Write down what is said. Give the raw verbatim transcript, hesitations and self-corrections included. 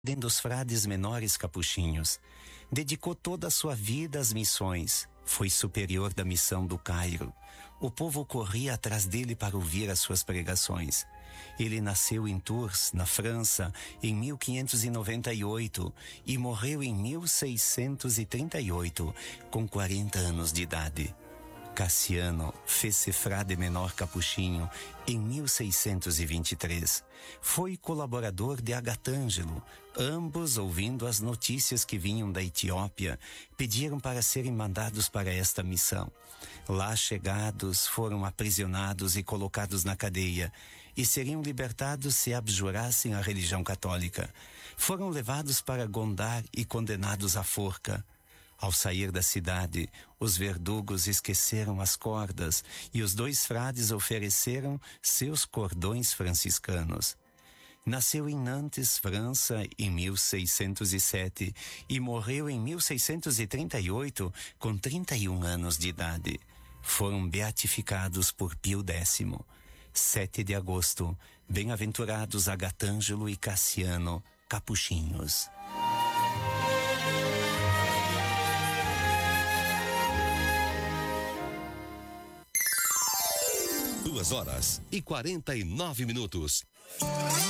dos frades menores capuchinhos. Dedicou toda a sua vida às missões. Foi superior da missão do Cairo. O povo corria atrás dele para ouvir as suas pregações. Ele nasceu em Tours, na França, em mil quinhentos e noventa e oito e morreu em mil seiscentos e trinta e oito, com quarenta anos de idade. Cassiano fez-se frade menor capuchinho em mil seiscentos e vinte e três. Foi colaborador de Agatângelo. Ambos, ouvindo as notícias que vinham da Etiópia, pediram para serem mandados para esta missão. Lá chegados, foram aprisionados e colocados na cadeia, e seriam libertados se abjurassem a religião católica. Foram levados para Gondar e condenados à forca. Ao sair da cidade, os verdugos esqueceram as cordas e os dois frades ofereceram seus cordões franciscanos. Nasceu em Nantes, França, em mil seiscentos e sete e morreu em mil seiscentos e trinta e oito com trinta e um anos de idade. Foram beatificados por Pio Décimo. sete de agosto, bem-aventurados Agatângelo e Cassiano, capuchinhos. Duas horas e quarenta e nove minutos.